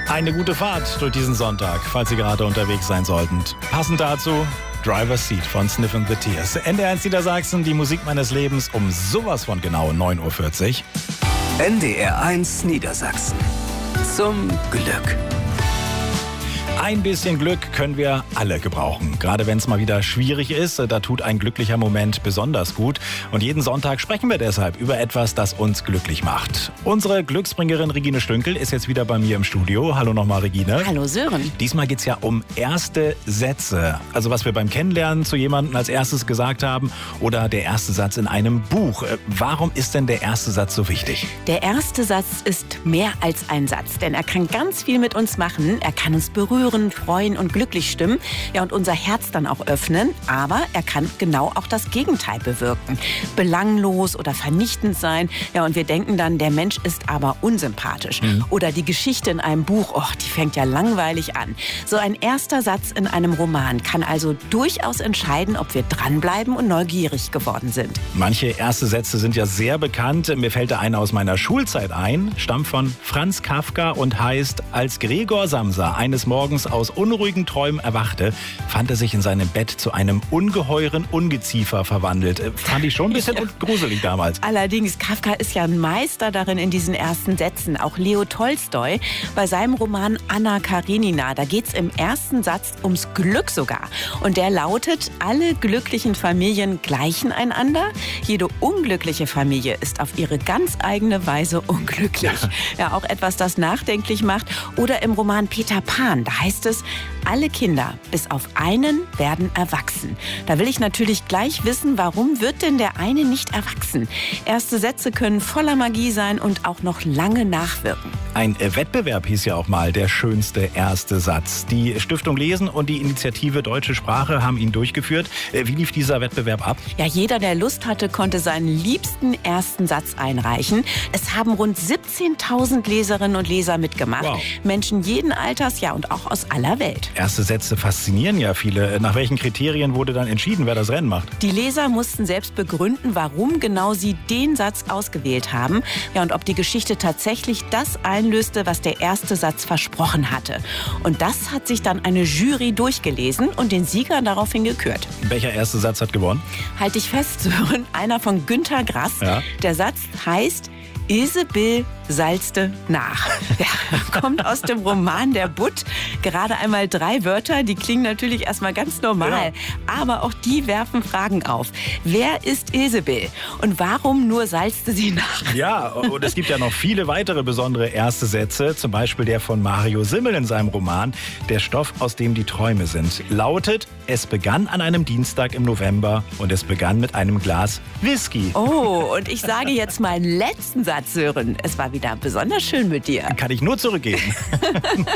Eine gute Fahrt durch diesen Sonntag, falls Sie gerade unterwegs sein sollten. Passend dazu Driver's Seat von Sniff & the Tears. NDR1 Niedersachsen, die Musik meines Lebens um sowas von genau 9.40 Uhr. NDR1 Niedersachsen. Zum Glück. Ein bisschen Glück können wir alle gebrauchen. Gerade wenn es mal wieder schwierig ist, da tut ein glücklicher Moment besonders gut. Und jeden Sonntag sprechen wir deshalb über etwas, das uns glücklich macht. Unsere Glücksbringerin Regine Stünkel ist jetzt wieder bei mir im Studio. Hallo nochmal, Regine. Hallo Sören. Diesmal geht es ja um erste Sätze. Also was wir beim Kennenlernen zu jemandem als erstes gesagt haben oder der erste Satz in einem Buch. Warum ist denn der erste Satz so wichtig? Der erste Satz ist mehr als ein Satz, denn er kann ganz viel mit uns machen. Er kann uns berühren, freuen und glücklich stimmen, ja, und unser Herz dann auch öffnen. Aber er kann genau auch das Gegenteil bewirken. Belanglos oder vernichtend sein. Ja, und wir denken dann, der Mensch ist aber unsympathisch. Oder die Geschichte in einem Buch, die fängt ja langweilig an. So ein erster Satz in einem Roman kann also durchaus entscheiden, ob wir dranbleiben und neugierig geworden sind. Manche erste Sätze sind ja sehr bekannt. Mir fällt da einer aus meiner Schulzeit ein, stammt von Franz Kafka und heißt: Als Gregor Samsa eines Morgens aus unruhigen Träumen erwachte, fand er sich in seinem Bett zu einem ungeheuren Ungeziefer verwandelt. Fand ich schon ein bisschen gruselig damals. Allerdings, Kafka ist ja ein Meister darin in diesen ersten Sätzen. Auch Leo Tolstoi bei seinem Roman Anna Karenina, da geht es im ersten Satz ums Glück sogar. Und der lautet: Alle glücklichen Familien gleichen einander. Jede unglückliche Familie ist auf ihre ganz eigene Weise unglücklich. Ja, auch etwas, das nachdenklich macht. Oder im Roman Peter Pan, da heißt es: Alle Kinder, bis auf einen, werden erwachsen. Da will ich natürlich gleich wissen, warum wird denn der eine nicht erwachsen? Erste Sätze können voller Magie sein und auch noch lange nachwirken. Ein Wettbewerb hieß ja auch mal der schönste erste Satz. Die Stiftung Lesen und die Initiative Deutsche Sprache haben ihn durchgeführt. Wie lief dieser Wettbewerb ab? Ja, jeder, der Lust hatte, konnte seinen liebsten ersten Satz einreichen. Es haben rund 17.000 Leserinnen und Leser mitgemacht. Wow. Menschen jeden Alters, ja, und auch aus aller Welt. Erste Sätze faszinieren ja viele. Nach welchen Kriterien wurde dann entschieden, wer das Rennen macht? Die Leser mussten selbst begründen, warum genau sie den Satz ausgewählt haben. Ja, und ob die Geschichte tatsächlich das einlöste, was der erste Satz versprochen hatte. Und das hat sich dann eine Jury durchgelesen und den Sieger daraufhin gekürt. Welcher erste Satz hat gewonnen? Halt dich fest, Sören, einer von Günter Grass. Ja. Der Satz heißt: Ilse Bill salzte nach. Ja, kommt aus dem Roman Der Butt. Gerade einmal 3 Wörter, die klingen natürlich erstmal ganz normal. Ja. Aber auch die werfen Fragen auf. Wer ist Ilse Bill? Und warum nur salzte sie nach? Ja, und es gibt ja noch viele weitere besondere erste Sätze. Zum Beispiel der von Mario Simmel in seinem Roman Der Stoff, aus dem die Träume sind. Lautet: Es begann an einem Dienstag im November und es begann mit einem Glas Whisky. Oh, und ich sage jetzt meinen letzten Satz, Sören. Es war wieder besonders schön mit dir. Kann ich nur zurückgeben.